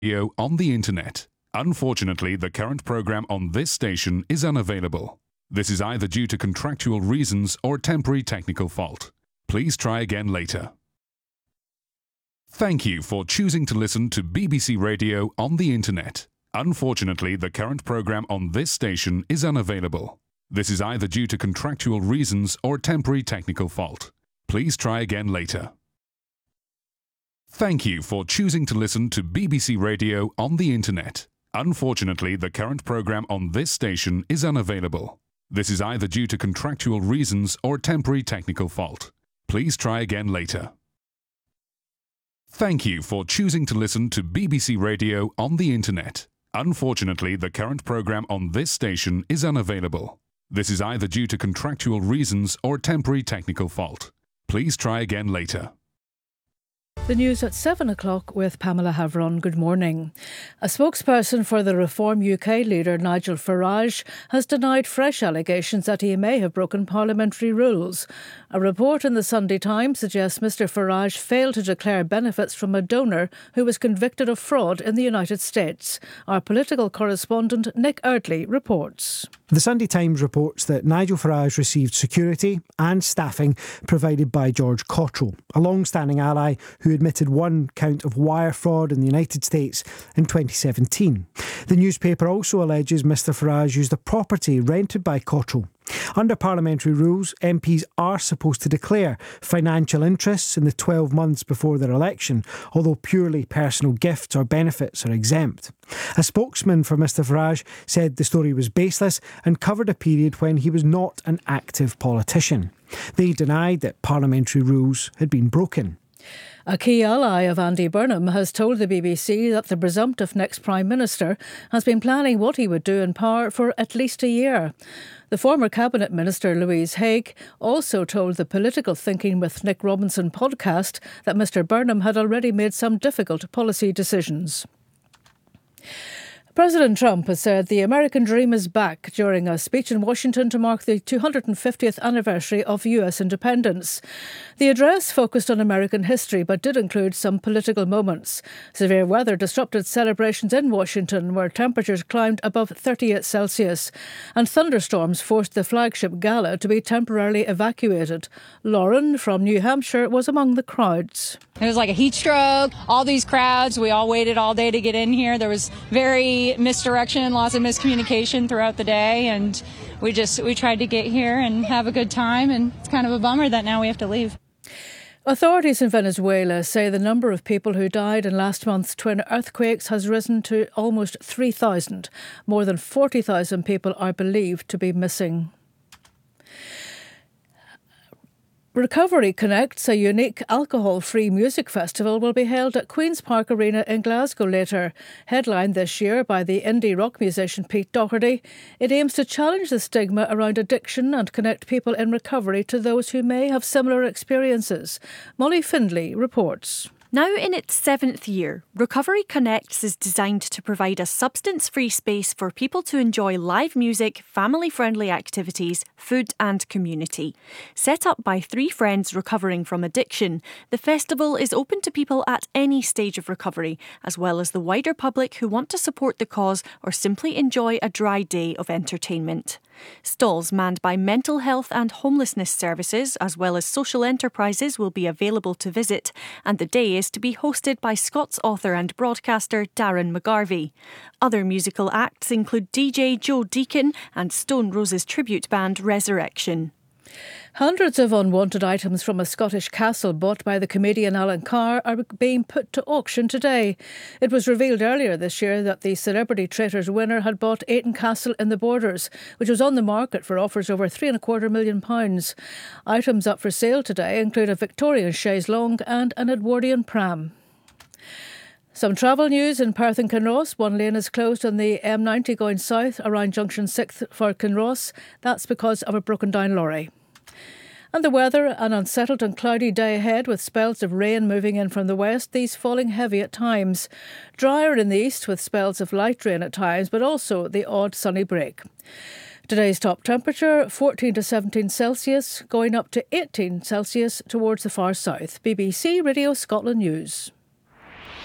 Radio on the internet. Unfortunately, the current program on this station is unavailable. This is either due to contractual reasons or temporary technical fault. Please try again later. Thank you for choosing to listen to BBC Radio on the internet. Unfortunately, the current program on this station is unavailable. This is either due to contractual reasons or temporary technical fault. Please try again later. Thank you for choosing to listen to BBC Radio on the internet. Unfortunately, the current program on this station is unavailable. This is either due to contractual reasons or temporary technical fault. Please try again later. Thank you for choosing to listen to BBC Radio on the internet. Unfortunately, the current program on this station is unavailable. This is either due to contractual reasons or temporary technical fault. Please try again later. The news at 7 o'clock with Pamela Havron. Good morning. A spokesperson for the Reform UK leader Nigel Farage has denied fresh allegations that he may have broken parliamentary rules. A report in the Sunday Times suggests Mr Farage failed to declare benefits from a donor who was convicted of fraud in the United States. Our political correspondent Nick Erdley reports. The Sunday Times reports that Nigel Farage received security and staffing provided by George Cottrell, a long-standing ally who admitted one count of wire fraud in the United States in 2017. The newspaper also alleges Mr Farage used a property rented by Cottrell. Under parliamentary rules, MPs are supposed to declare financial interests in the 12 months before their election, although purely personal gifts or benefits are exempt. A spokesman for Mr Farage said the story was baseless and covered a period when he was not an active politician. They denied that parliamentary rules had been broken. A key ally of Andy Burnham has told the BBC that the presumptive next Prime Minister has been planning what he would do in power for at least a year. The former Cabinet Minister Louise Haigh also told the Political Thinking with Nick Robinson podcast that Mr Burnham had already made some difficult policy decisions. President Trump has said the American dream is back during a speech in Washington to mark the 250th anniversary of US independence. The address focused on American history but did include some political moments. Severe weather disrupted celebrations in Washington where temperatures climbed above 38 Celsius and thunderstorms forced the flagship gala to be temporarily evacuated. Lauren from New Hampshire was among the crowds. It was like a heat stroke, all these crowds. We all waited all day to get in here. There was very misdirection, lots of miscommunication throughout the day, and we tried to get here and have a good time, and it's kind of a bummer that now we have to leave. Authorities in Venezuela say the number of people who died in last month's twin earthquakes has risen to almost 3,000. More than 40,000 people are believed to be missing. Recovery Connects, a unique alcohol-free music festival, will be held at Queen's Park Arena in Glasgow later. Headlined this year by the indie rock musician Pete Doherty, it aims to challenge the stigma around addiction and connect people in recovery to those who may have similar experiences. Molly Findlay reports. Now in its 7th year, Recovery Connects is designed to provide a substance-free space for people to enjoy live music, family-friendly activities, food and community. Set up by 3 friends recovering from addiction, the festival is open to people at any stage of recovery, as well as the wider public who want to support the cause or simply enjoy a dry day of entertainment. Stalls manned by mental health and homelessness services, as well as social enterprises, will be available to visit, and the day is to be hosted by Scots author and broadcaster Darren McGarvey. Other musical acts include DJ Joe Deacon and Stone Roses tribute band Resurrection. Hundreds of unwanted items from a Scottish castle bought by the comedian Alan Carr are being put to auction today. It was revealed earlier this year that the Celebrity Traitors winner had bought Ayton Castle in the Borders, which was on the market for offers over £3.25 million. Items up for sale today include a Victorian chaise longue and an Edwardian pram. Some travel news in Perth and Kinross. One lane is closed on the M90 going south around Junction 6 for Kinross. That's because of a broken down lorry. And the weather, an unsettled and cloudy day ahead with spells of rain moving in from the west, these falling heavy at times. Drier in the east with spells of light rain at times, but also the odd sunny break. Today's top temperature, 14 to 17 Celsius, going up to 18 Celsius towards the far south. BBC Radio Scotland News.